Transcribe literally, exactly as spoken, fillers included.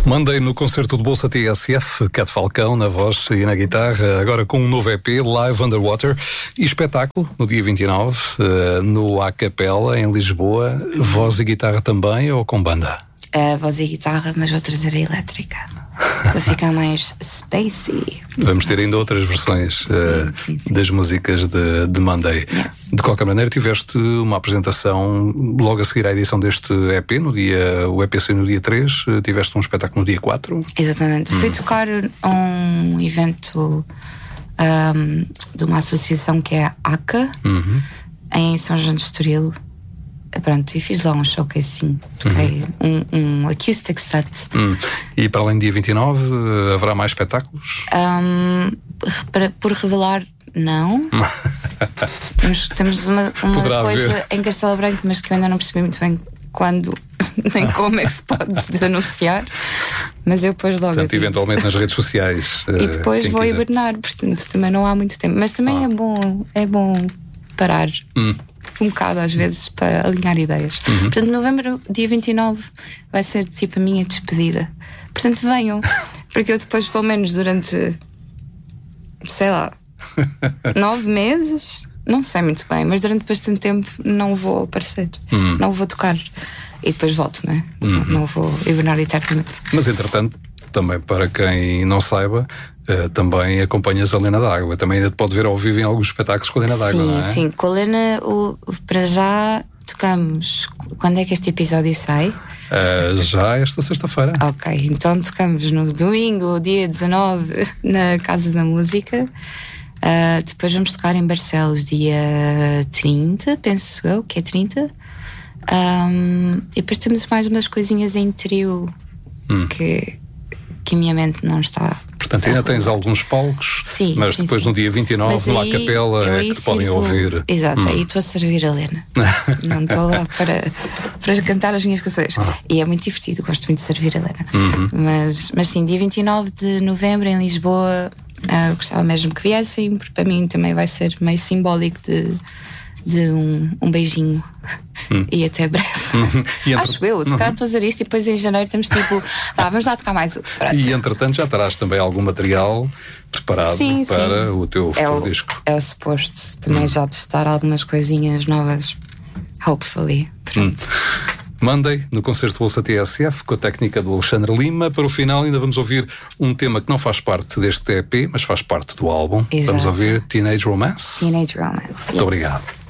Mandei no concerto de Bolsa T S F, Cat Falcão na voz e na guitarra, agora com um novo E P, Live Underwater, e espetáculo no dia vinte e nove, no A Capela, em Lisboa. Voz e guitarra também ou com banda? Uh, voz e guitarra, mas vou trazer a elétrica para ficar mais spacey. Vamos ter ainda outras versões sim, uh, sim, sim. das músicas de, de Monday. Yes. De qualquer maneira, tiveste uma apresentação logo a seguir à edição deste E P, no dia, o E P saiu no dia três, tiveste um espetáculo no dia quatro. Exatamente, hum. fui tocar um evento um, de uma associação que é a ACA, uhum. em São João de Estoril. Pronto, e fiz lá um showcase, toquei uhum. um, um acoustic set. Hum. E para além do dia vinte e nove, haverá mais espetáculos? Um, para, por revelar, não. temos, temos uma, uma coisa haver. em Castelo Branco, mas que eu ainda não percebi muito bem quando nem como é que se pode anunciar. Mas eu depois logo. Portanto, eventualmente nas redes sociais. E depois vou quiser. hibernar, portanto também não há muito tempo. Mas também ah. é bom, é bom parar. Hum. Um bocado às vezes para alinhar ideias. Uhum. Portanto, novembro, dia vinte e nove, vai ser tipo a minha despedida. Portanto, venham, porque eu depois, pelo menos durante, sei lá, nove meses, não sei muito bem, mas durante bastante tempo não vou aparecer, uhum. não vou tocar. E depois volto, não é? Uhum. Não vou hibernar eternamente. Mas entretanto, também para quem não saiba, uh, também acompanhas a Lena D'Água. Também ainda te pode ver ao vivo em alguns espetáculos com a Lena D'Água, não é? Sim, sim. Com a Lena, o, para já tocamos. Quando é que este episódio sai? Uh, já esta sexta-feira. Ok, então tocamos no domingo, dia dezanove, na Casa da Música. Uh, depois vamos tocar em Barcelos, dia trinta, penso eu, que é trinta. Um, e depois temos mais umas coisinhas em trio hum. que, que a minha mente não está. Portanto, ainda tens alguns palcos, sim, mas sim, depois sim. no dia vinte e nove, lá a Capela, é que te podem ouvir. Exato, hum. aí estou a servir a Lena. Não estou lá para, para cantar as minhas canções. Ah. E é muito divertido, gosto muito de servir a Lena. Uhum. Mas, mas sim, dia vinte e nove de novembro em Lisboa, uh, gostava mesmo que viessem, porque para mim também vai ser meio simbólico de. de um, um beijinho hum. e até breve. Hum. E entre... Acho eu, se calhar estou a dizer isto e depois em janeiro temos tipo, ah, vamos lá tocar mais. Pronto. E entretanto já terás também algum material preparado sim, para sim. o teu é futuro o, disco. É o suposto também hum. já testar algumas coisinhas novas, hopefully. Pronto. Hum. Monday, no concerto de Bolsa T S F, com a técnica do Alexandre Lima. Para o final ainda vamos ouvir um tema que não faz parte deste E P, mas faz parte do álbum. Exato. Vamos ouvir Teenage Romance. Teenage Romance. Muito yes. obrigado.